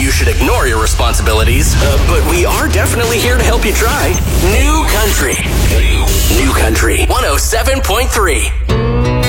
you should ignore your responsibilities, but we are definitely here to help you try. New Country. New Country 107.3.